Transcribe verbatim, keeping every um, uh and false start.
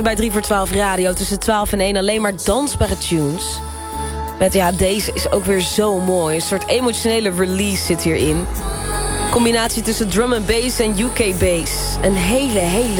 Bij drie voor twaalf radio tussen twaalf en één alleen maar dansbare tunes. Met ja, deze is ook weer zo mooi. Een soort emotionele release zit hierin. Combinatie tussen drum and bass en U K bass. Een hele, hele